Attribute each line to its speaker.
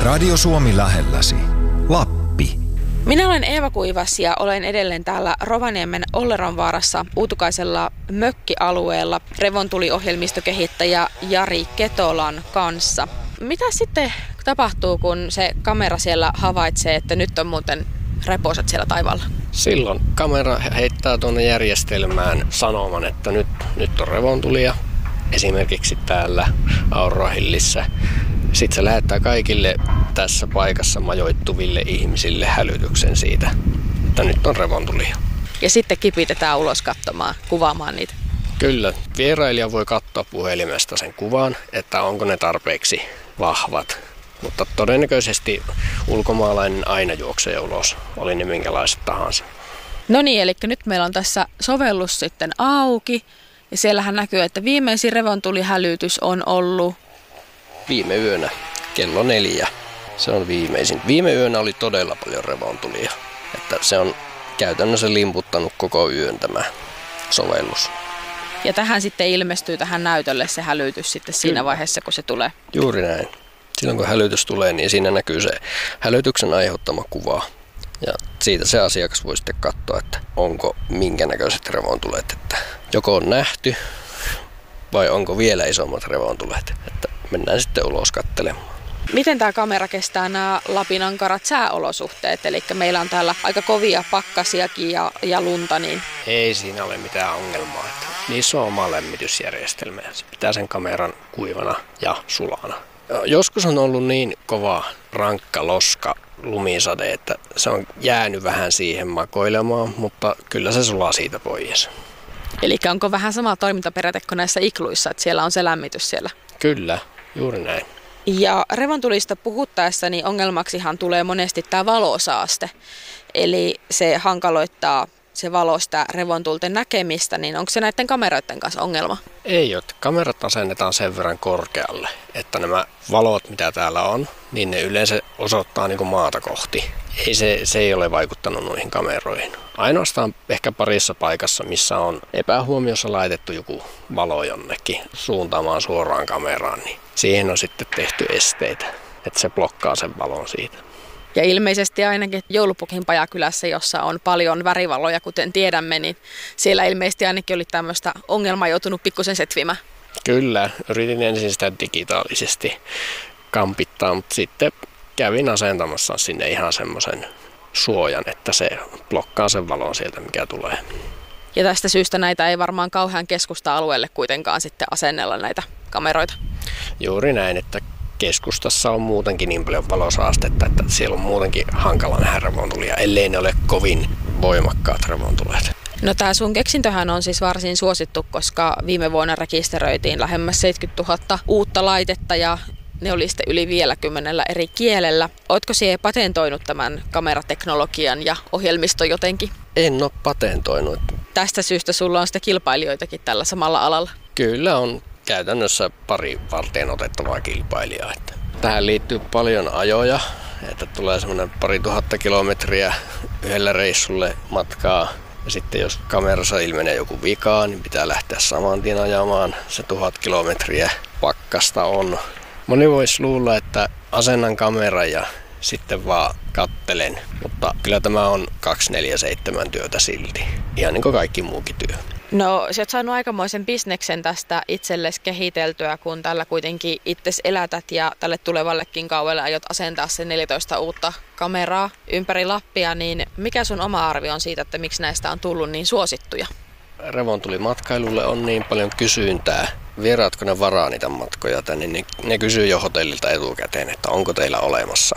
Speaker 1: Radio Suomi lähelläsi. Lappi.
Speaker 2: Minä olen Eeva Kuivas ja olen edelleen täällä Rovaniemen Olleronvaarassa uutukaisella mökkialueella revontuliohjelmistokehittäjä Jari Ketolan kanssa. Mitä sitten tapahtuu, kun se kamera siellä havaitsee, että nyt on muuten reposet siellä taivaalla?
Speaker 3: Silloin kamera heittää tuonne järjestelmään sanoman, että nyt on revontulia, esimerkiksi täällä Aurorahillissä. Sitten se lähettää kaikille tässä paikassa majoittuville ihmisille hälytyksen siitä, että nyt on revontulia.
Speaker 2: Ja sitten kipitetään ulos katsomaan, kuvaamaan niitä.
Speaker 3: Kyllä, vierailija voi katsoa puhelimesta sen kuvan, että onko ne tarpeeksi vahvat. Mutta todennäköisesti ulkomaalainen aina juoksee ulos, oli ne minkälaiset tahansa.
Speaker 2: No niin, eli nyt meillä on tässä sovellus sitten auki. Ja siellähän näkyy, että viimeisin revontulihälytys on ollut
Speaker 3: viime yönä kello 4. Se on viimeisin. Viime yönä oli todella paljon revontulia. Että se on käytännössä limputtanut koko yön tämä sovellus.
Speaker 2: Ja tähän sitten ilmestyy tähän näytölle se hälytys sitten siinä vaiheessa, kun se tulee.
Speaker 3: Juuri näin. Silloin kun hälytys tulee, niin siinä näkyy se hälytyksen aiheuttama kuva. Ja siitä se asiakas voi sitten katsoa, että onko minkä näköiset revontulet. Että joko on nähty vai onko vielä isommat revontulet. Että mennään sitten ulos katselemaan.
Speaker 2: Miten tämä kamera kestää nämä Lapin ankarat sääolosuhteet? Eli meillä on täällä aika kovia pakkasiakin ja lunta. Niin
Speaker 3: ei siinä ole mitään ongelmaa. Niissä on oma lämmitysjärjestelmä. Se pitää sen kameran kuivana ja sulana. Joskus on ollut niin kova rankka loska lumisade, että se on jäänyt vähän siihen makoilemaan, mutta kyllä se sulaa siitä pois.
Speaker 2: Eli onko vähän sama toimintaperiaate kuin näissä ikluissa, että siellä on se lämmitys siellä?
Speaker 3: Kyllä, juuri näin.
Speaker 2: Ja revontulista puhuttaessa niin ongelmaksihan tulee monesti tämä valosaaste. Eli se hankaloittaa se valosta revontulten näkemistä, niin onko se näiden kameroiden kanssa ongelma?
Speaker 3: Ei ole. Kamerat asennetaan sen verran korkealle, että nämä valot, mitä täällä on, niin ne yleensä osoittaa niin kuin maata kohti. Se ei ole vaikuttanut noihin kameroihin. Ainoastaan ehkä parissa paikassa, missä on epähuomiossa laitettu joku valo jonnekin suuntaamaan suoraan kameraan, niin siihen on sitten tehty esteitä, että se blokkaa sen valon siitä.
Speaker 2: Ja ilmeisesti ainakin Joulupukin Pajakylässä, jossa on paljon värivaloja, kuten tiedämme, niin siellä ilmeisesti ainakin oli tämmöistä ongelmaa joutunut pikkusen setvimään.
Speaker 3: Kyllä, yritin ensin sitä digitaalisesti kampittaa, mutta sitten kävin asentamassa sinne ihan semmoisen suojan, että se blokkaa sen valon sieltä, mikä tulee.
Speaker 2: Ja tästä syystä näitä ei varmaan kauhean keskusta-alueelle kuitenkaan sitten asennella näitä kameroita.
Speaker 3: Juuri näin, että keskustassa on muutenkin niin paljon valosaastetta, että siellä on muutenkin hankala nähdä revontulia, ellei ne ole kovin voimakkaat revontulet.
Speaker 2: No tämä sun keksintöhän on siis varsin suosittu, koska viime vuonna rekisteröitiin lähemmäs 70 000 uutta laitetta ja ne oli sitten yli 50 eri kielellä. Ootko siihen patentoinut tämän kamerateknologian ja ohjelmiston jotenkin?
Speaker 3: En ole patentoinut.
Speaker 2: Tästä syystä sulla on sitten kilpailijoitakin tällä samalla alalla?
Speaker 3: Kyllä on käytännössä pari varten otettavaa kilpailijaa. Tähän liittyy paljon ajoja, että tulee semmoinen 2000 kilometriä yhdellä reissulle matkaa. Ja sitten jos kamerassa ilmenee joku vika, niin pitää lähteä saman tien ajamaan. Se 1000 kilometriä pakkasta on. Moni voisi luulla, että asennan kameran ja sitten vaan kattelen, mutta kyllä tämä on 247 työtä silti. Ihan niin kuin kaikki muukin työ.
Speaker 2: No, sä oot saanut aikamoisen bisneksen tästä itsellesi kehiteltyä, kun tällä kuitenkin itses elätät ja tälle tulevallekin kaudelle aiot asentaa sen 14 uutta kameraa ympäri Lappia, niin mikä sun oma arvio on siitä, että miksi näistä on tullut niin suosittuja?
Speaker 3: Revontulimatkailulle on niin paljon kysyntää. Vieraatko ne varaa niitä matkoja tänne, niin ne kysyy jo hotellilta etukäteen, että onko teillä olemassa.